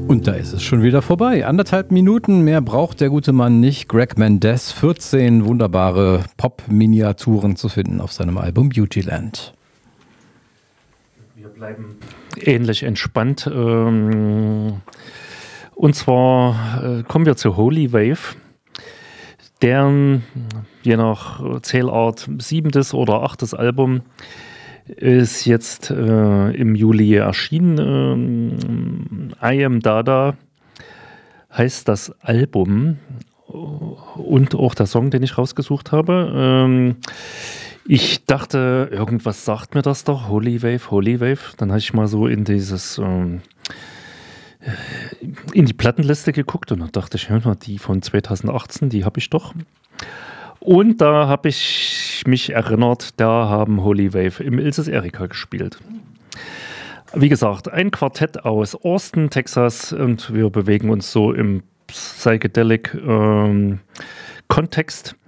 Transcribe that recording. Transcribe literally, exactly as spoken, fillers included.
Und da ist es schon wieder vorbei. Anderthalb Minuten, mehr braucht der gute Mann nicht. Greg Mendes, vierzehn wunderbare Pop-Miniaturen zu finden auf seinem Album Beautyland. Wir bleiben ähnlich entspannt. Und zwar kommen wir zu Holy Wave, deren je nach Zählart siebtes oder achtes Album ist jetzt äh, im Juli erschienen. äh, I Am Dada heißt das Album und auch der Song, den ich rausgesucht habe. Ähm, ich dachte, irgendwas sagt mir das doch, Holy Wave, Holy Wave. Dann habe ich mal so in dieses ähm, in die Plattenliste geguckt und dann dachte ich, ja, die von zwanzig achtzehn, die habe ich doch. Und da habe ich mich erinnert, da haben Holy Wave im Ilses Erika gespielt. Wie gesagt, ein Quartett aus Austin, Texas, und wir bewegen uns so im Psychedelic-Kontext. Ähm,